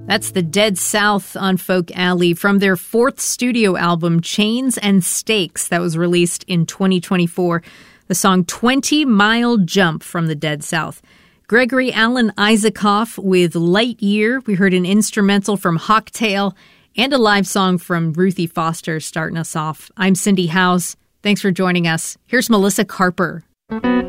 That's the Dead South on Folk Alley from their fourth studio album, Chains and Stakes, that was released in 2024. The song 20 Mile Jump from the Dead South. Gregory Alan Isakov with Light Year. We heard an instrumental from Hawktail and a live song from Ruthie Foster starting us off. I'm Cindy House. Thanks for joining us. Here's Melissa Carper.